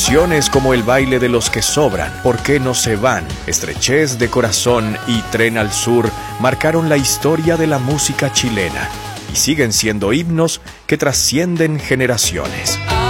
Producciones como El baile de los que sobran, ¿Por qué no se van?, Estrechez de corazón y Tren al sur marcaron la historia de la música chilena y siguen siendo himnos que trascienden generaciones.